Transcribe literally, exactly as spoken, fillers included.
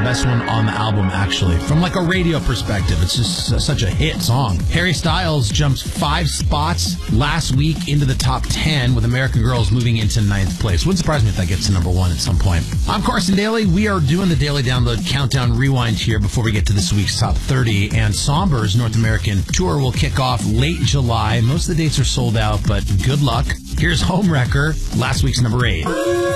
the best one on the album, actually. From like a radio perspective, it's just uh, such a hit song. Harry Styles jumps five spots last week into the top ten, with American Girls moving into ninth place. Wouldn't surprise me if that gets to number one at some point. I'm Carson Daly. We are doing the Daily Download Countdown Rewind here before we get to this week's top thirty. And Somber's North American tour will kick off late July. Most of the dates are sold out, but good luck. Here's Homewrecker, last week's number eight.